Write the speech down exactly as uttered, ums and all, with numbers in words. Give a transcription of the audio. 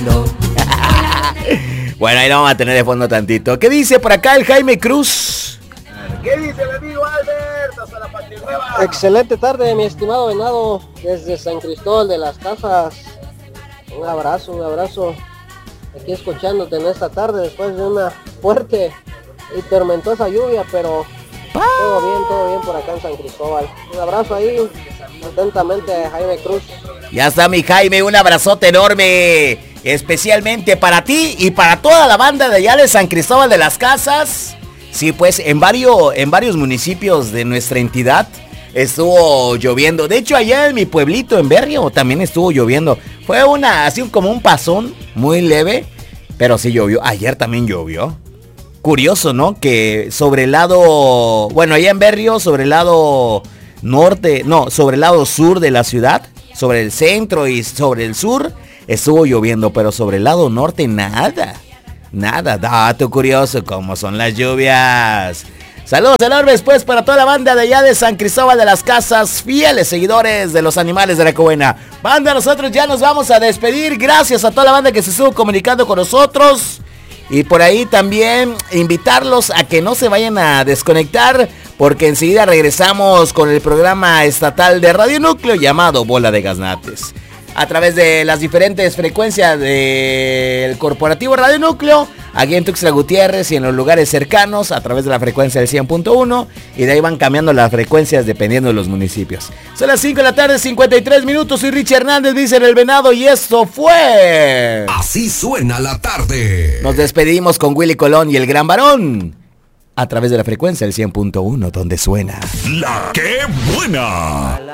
Bueno, ahí lo vamos a tener de fondo tantito. ¿Qué dice por acá el Jaime Cruz? ¿Qué dice el amigo Albert? Hasta la Patria Nueva. Excelente tarde, mi estimado Venado, desde San Cristóbal de las Casas. Un abrazo, un abrazo. Aquí escuchándote en esta tarde después de una fuerte y tormentosa lluvia, pero todo bien, todo bien por acá en San Cristóbal. Un abrazo ahí, atentamente, Jaime Cruz. Ya está mi Jaime, un abrazote enorme, especialmente para ti y para toda la banda de allá de San Cristóbal de las Casas. Sí, pues en varios, en varios municipios de nuestra entidad estuvo lloviendo. De hecho, allá en mi pueblito, en Berrio, también estuvo lloviendo. Fue una, así como un pasón muy leve, pero sí llovió. Ayer también llovió. Curioso, ¿no? Que sobre el lado, bueno, allá en Berrio, sobre el lado norte, no, sobre el lado sur de la ciudad, sobre el centro y sobre el sur, estuvo lloviendo, pero sobre el lado norte nada. Nada, dato curioso, como son las lluvias. Saludos enormes pues para toda la banda de allá de San Cristóbal de las Casas, fieles seguidores de los animales de la Covena. Banda, nosotros ya nos vamos a despedir. Gracias a toda la banda que se estuvo comunicando con nosotros. Y por ahí también invitarlos a que no se vayan a desconectar, porque enseguida regresamos con el programa estatal de Radio Núcleo llamado Bola de Gaznates. A través de las diferentes frecuencias del corporativo Radio Núcleo, aquí en Tuxtla Gutiérrez y en los lugares cercanos, a través de la frecuencia del cien punto uno, y de ahí van cambiando las frecuencias dependiendo de los municipios. Son las cinco de la tarde, cincuenta y tres minutos, soy Richie Hernández, dice El Venado, y esto fue... Así suena la tarde. Nos despedimos con Willy Colón y el Gran Varón, a través de la frecuencia del cien punto uno, donde suena... ¡La Qué Buena!